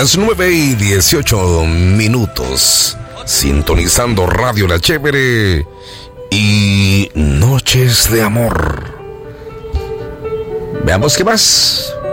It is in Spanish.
Las 9:18, sintonizando Radio La Chévere y Noches de Amor. Veamos qué más.